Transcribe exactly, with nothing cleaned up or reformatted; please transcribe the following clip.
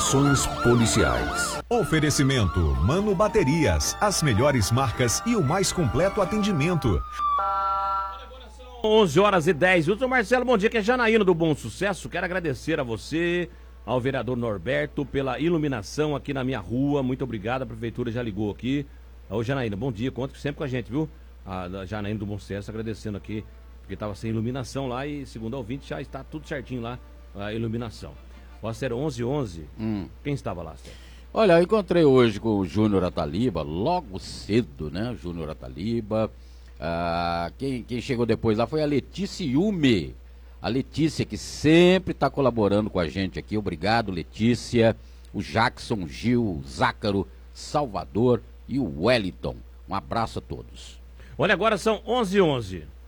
Informações policiais. Oferecimento Mano Baterias, as melhores marcas e o mais completo atendimento. onze horas e dez. Doutor Marcelo, bom dia, que é Janaína do Bom Sucesso. Quero agradecer a você, ao vereador Norberto, pela iluminação aqui na minha rua. Muito obrigado, a prefeitura já ligou aqui. Ô Janaína, bom dia, conta sempre com a gente, viu? A Janaína do Bom Sucesso agradecendo aqui, porque estava sem iluminação lá e, segundo o ouvinte, já está tudo certinho lá, a iluminação. Ó, Sérgio, onze e onze, hum. Quem estava lá, Sérgio? Olha, eu encontrei hoje com o Júnior Ataliba, logo cedo, né? Júnior Ataliba. Ah, quem, quem chegou depois lá foi a Letícia Yume. A Letícia, que sempre está colaborando com a gente aqui. Obrigado, Letícia. O Jackson, Gil, o Zácaro, Salvador e o Wellington. Um abraço a todos. Olha, agora são onze e onze.